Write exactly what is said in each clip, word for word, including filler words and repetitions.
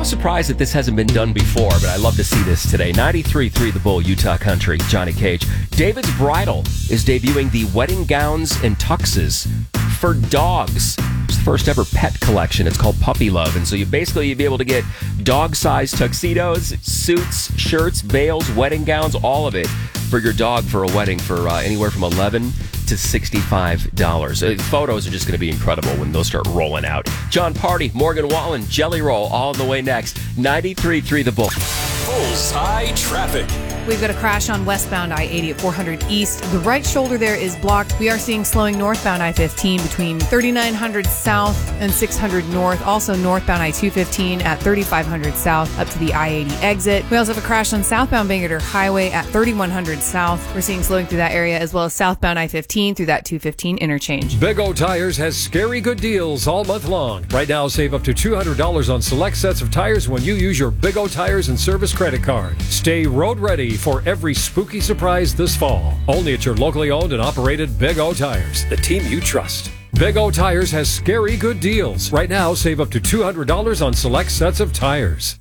was surprised that this hasn't been done before, but I love to see this today. ninety-three point three The Bull, Utah Country, Johnny Cage. David's Bridal is debuting the wedding gowns and tuxes for dogs. It's the first ever pet collection. It's called Puppy Love. And so you basically you'll be able to get dog-sized tuxedos, suits, shirts, veils, wedding gowns, all of it for your dog for a wedding for uh, anywhere from eleven dollars to sixty-five dollars. Uh, photos are just going to be incredible when those start rolling out. John Party, Morgan Wallen, Jelly Roll, all on the way next. ninety-three point three The Bull. Bullseye traffic. We've got a crash on westbound I eighty at four hundred East. The right shoulder there is blocked. We are seeing slowing northbound I fifteen between thirty-nine hundred South and six hundred North. Also northbound I two fifteen at thirty-five hundred South up to the I eighty exit. We also have a crash on southbound Bangerter Highway at thirty-one hundred South. We're seeing slowing through that area, as well as southbound I fifteen through that two fifteen interchange. Big O Tires has scary good deals all month long. Right now, save up to two hundred dollars on select sets of tires when you use your Big O Tires and Service credit card. Stay road ready for every spooky surprise this fall. Only at your locally owned and operated Big O Tires, the team you trust. Big O Tires has scary good deals. Right now, save up to two hundred dollars on select sets of tires.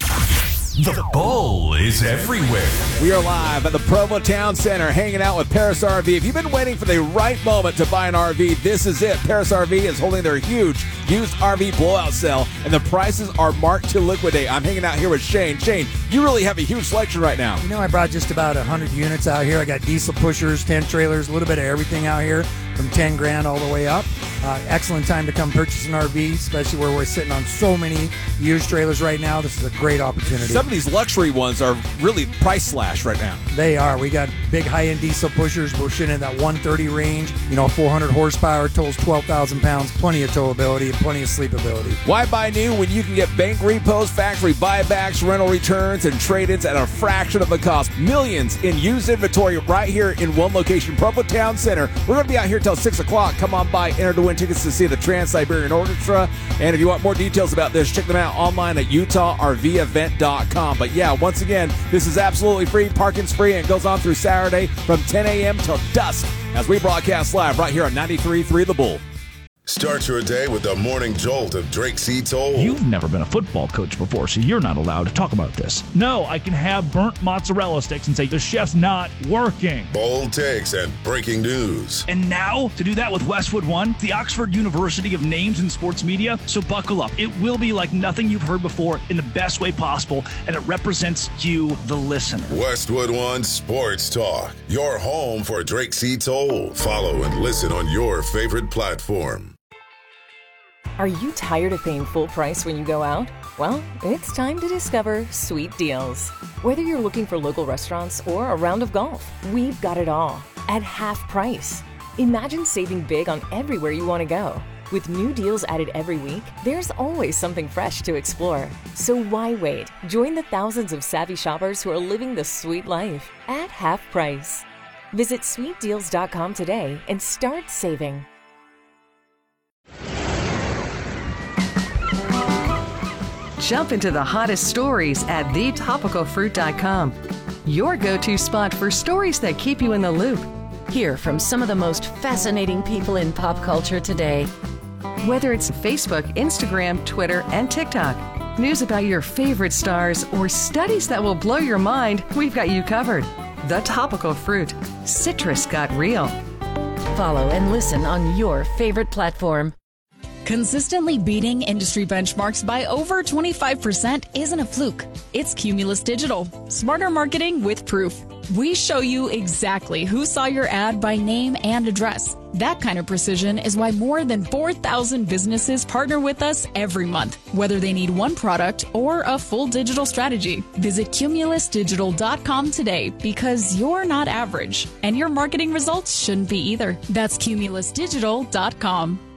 The Bull is everywhere. We are live at the Provo Town Center hanging out with Paris R V. If you've been waiting for the right moment to buy an R V, this is it. Paris R V is holding their huge used R V blowout sale, and the prices are marked to liquidate. I'm hanging out here with Shane. Shane, you really have a huge selection right now. You know, I brought just about one hundred units out here. I got diesel pushers, tent trailers, a little bit of everything out here from ten grand all the way up. Uh, excellent time to come purchase an R V, especially where we're sitting on so many used trailers right now. This is a great opportunity. Some of these luxury ones are really price slash right now. They are. We got big high-end diesel pushers. We're sitting in that one thirty range. You know, four hundred horsepower, tolls twelve thousand pounds, plenty of towability and plenty of sleepability. Why buy new when you can get bank repos, factory buybacks, rental returns, and trade-ins at a fraction of the cost? Millions in used inventory right here in one location, Provo Town Center. We're going to be out here till six o'clock. Come on by, enter to win tickets to see the Trans-Siberian Orchestra. And if you want more details about this, check them out online at utah r v event dot com. But yeah, once again, this is absolutely free. Parking's free and goes on through Saturday from ten a.m. till dusk as we broadcast live right here on ninety-three point three The Bull. Start your day with the morning jolt of Drake C. Toll. You've never been a football coach before, so you're not allowed to talk about this. No, I can have burnt mozzarella sticks and say the chef's not working. Bold takes and breaking news. And now, to do that with Westwood One, the Oxford University of Names in Sports Media. So buckle up. It will be like nothing you've heard before in the best way possible, and it represents you, the listener. Westwood One Sports Talk, your home for Drake C. Toll. Follow and listen on your favorite platform. Are you tired of paying full price when you go out? Well, it's time to discover Sweet Deals. Whether you're looking for local restaurants or a round of golf, we've got it all at half price. Imagine saving big on everywhere you want to go. With new deals added every week, there's always something fresh to explore. So why wait? Join the thousands of savvy shoppers who are living the sweet life at half price. Visit sweet deals dot com today and start saving. Jump into the hottest stories at the topical fruit dot com. Your go-to spot for stories that keep you in the loop. Hear from some of the most fascinating people in pop culture today. Whether it's Facebook, Instagram, Twitter, and TikTok, news about your favorite stars, or studies that will blow your mind, we've got you covered. The Topical Fruit. Citrus got real. Follow and listen on your favorite platform. Consistently beating industry benchmarks by over twenty-five percent isn't a fluke. It's Cumulus Digital. Smarter marketing with proof. We show you exactly who saw your ad by name and address. That kind of precision is why more than four thousand businesses partner with us every month, whether they need one product or a full digital strategy. Visit cumulus digital dot com today because you're not average, and your marketing results shouldn't be either. That's cumulus digital dot com.